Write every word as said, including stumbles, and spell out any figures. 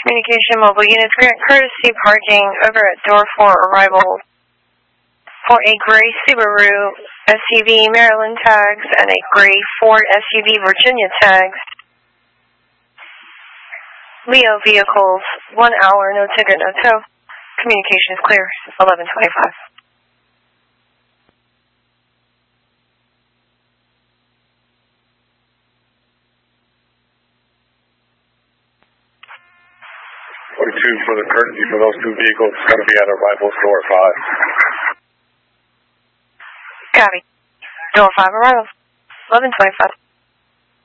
Communication mobile units, grant courtesy parking over at door four arrival for a gray Subaru S U V Maryland tags and a gray Ford S U V Virginia tags. Leo vehicles, one hour, no ticket, no tow. Communication is clear, eleven twenty-five. forty-two for the courtesy for those two vehicles. It's going to be at arrival door five. Copy. Door five arrival, eleven twenty-five.